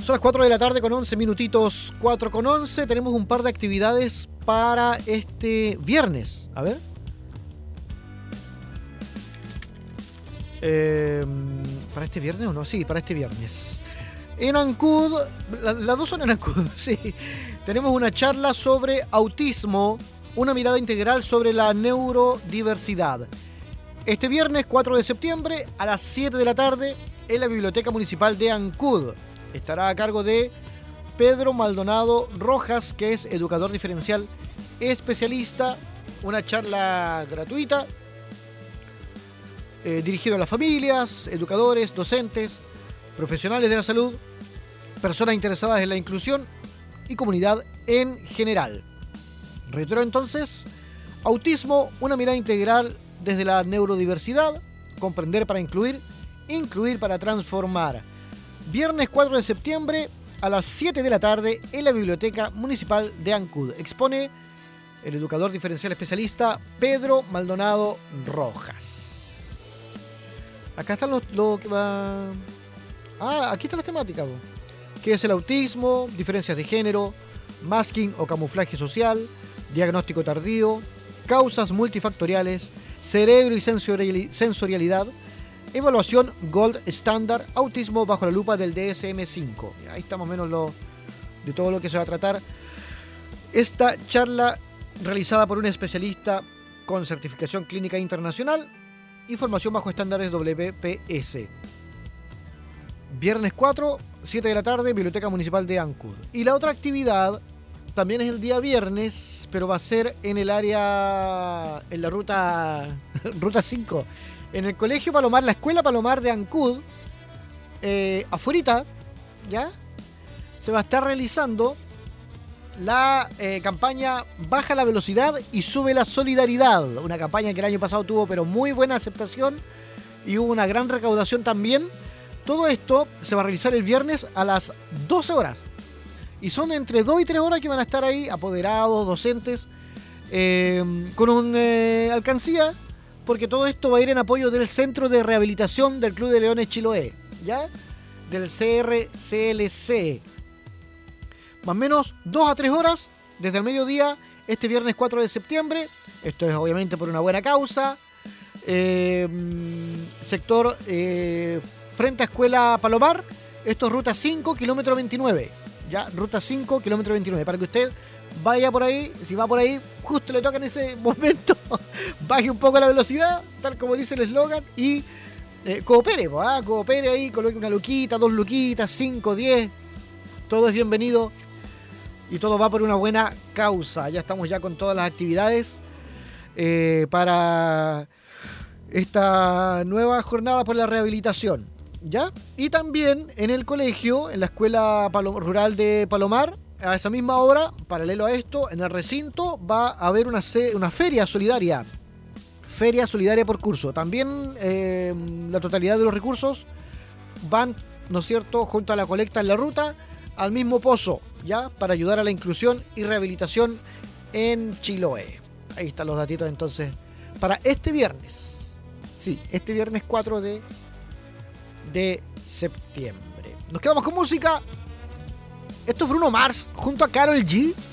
Son las 4 de la tarde con 11 minutitos, 4 con 11. Tenemos un par de actividades para este viernes. A ver. ¿Para este viernes o no? Sí, para este viernes. En Ancud, las dos son en Ancud, sí. Tenemos una charla sobre autismo, una mirada integral sobre la neurodiversidad. Este viernes 4 de septiembre a las 7 de la tarde en la Biblioteca Municipal de Ancud. Estará a cargo de Pedro Maldonado Rojas, que es educador diferencial especialista. Una charla gratuita dirigida a las familias, educadores, docentes, profesionales de la salud, personas interesadas en la inclusión y comunidad en general. Reitero entonces, autismo, una mirada integral desde la neurodiversidad, comprender para incluir, incluir para transformar. Viernes 4 de septiembre a las 7 de la tarde en la Biblioteca Municipal de Ancud. Expone el educador diferencial especialista Pedro Maldonado Rojas. Acá están lo que va... aquí están las temáticas. ¿Qué es el autismo? Diferencias de género, masking o camuflaje social, diagnóstico tardío, causas multifactoriales, cerebro y sensorialidad, evaluación Gold Standard, autismo bajo la lupa del DSM-5. Ahí está más o menos de todo lo que se va a tratar. Esta charla realizada por un especialista con certificación clínica internacional y formación bajo estándares WPS. Viernes 4, 7 de la tarde, Biblioteca Municipal de Ancud. Y la otra actividad también es el día viernes, pero va a ser en el área, en la ruta 5. En el Colegio Palomar, la Escuela Palomar de Ancud, afuerita, ¿ya? Se va a estar realizando la campaña Baja la Velocidad y Sube la Solidaridad. Una campaña que el año pasado tuvo pero muy buena aceptación y hubo una gran recaudación también. Todo esto se va a realizar el viernes a las 12 horas. Y son entre 2 y 3 horas que van a estar ahí apoderados, docentes, con una alcancía, porque todo esto va a ir en apoyo del Centro de Rehabilitación del Club de Leones Chiloé, ¿ya? Del CRCLC. Más o menos 2 a 3 horas desde el mediodía, este viernes 4 de septiembre. Esto es obviamente por una buena causa. Sector frente a Escuela Palomar. Esto es ruta 5, kilómetro 29. Ya, ruta 5, kilómetro 29. Para que usted vaya por ahí, si va por ahí, justo le toca en ese momento, baje un poco la velocidad, tal como dice el eslogan, y coopere, coopere ahí, coloque una luquita, 2 luquitas, 5, 10, todo es bienvenido y todo va por una buena causa. Ya estamos ya con todas las actividades para esta nueva jornada por la rehabilitación, ¿ya? Y también en el colegio, en la Escuela Rural de Palomar, a esa misma hora, paralelo a esto, en el recinto va a haber una feria solidaria. Feria solidaria por curso. También la totalidad de los recursos van, ¿no es cierto?, junto a la colecta en la ruta, al mismo pozo, ¿ya? Para ayudar a la inclusión y rehabilitación en Chiloé. Ahí están los datitos entonces para este viernes. Sí, este viernes 4 de septiembre. Nos quedamos con música. Esto es Bruno Mars junto a Karol G.